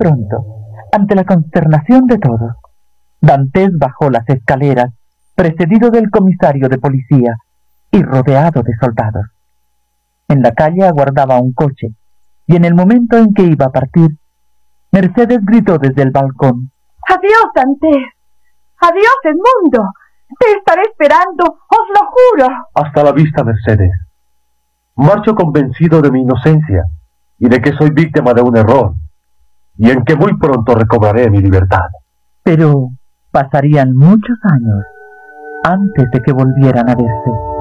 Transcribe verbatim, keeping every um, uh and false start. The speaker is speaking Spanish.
pronto, ante la consternación de todos, Dantes bajó las escaleras, precedido del comisario de policía y rodeado de soldados. En la calle aguardaba un coche, y en el momento en que iba a partir, Mercedes gritó desde el balcón: ¡Adiós, Dantes! ¡Adiós, Edmundo! ¡Te estaré esperando, os lo juro! Hasta la vista, Mercedes. Marcho convencido de mi inocencia y de que soy víctima de un error, y en que muy pronto recobraré mi libertad. Pero pasarían muchos años antes de que volvieran a verse.